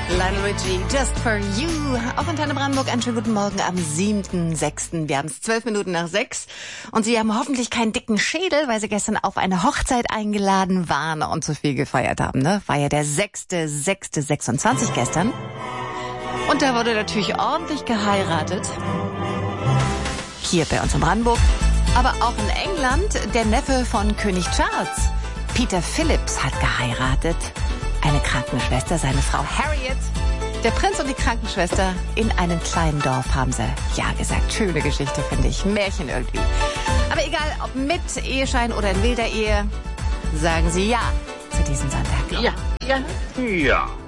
Lionel Richie, Just for You. Auf Antenne Brandenburg, einen schönen guten Morgen am 7.6. Wir haben es 12 Minuten nach 6. Und Sie haben hoffentlich keinen dicken Schädel, weil Sie gestern auf eine Hochzeit eingeladen waren und zu viel gefeiert haben. Ne? War ja der 6.6.26 gestern. Und da wurde natürlich ordentlich geheiratet. Hier bei uns in Brandenburg. Aber auch in England, der Neffe von König Charles, Peter Phillips, hat geheiratet. Eine Krankenschwester, seine Frau Harriet. Der Prinz und die Krankenschwester in einem kleinen Dorf haben sie ja gesagt. Schöne Geschichte, finde ich. Märchen irgendwie. Aber egal, ob mit Eheschein oder in wilder Ehe, sagen Sie ja zu diesem Sonntag. Ja.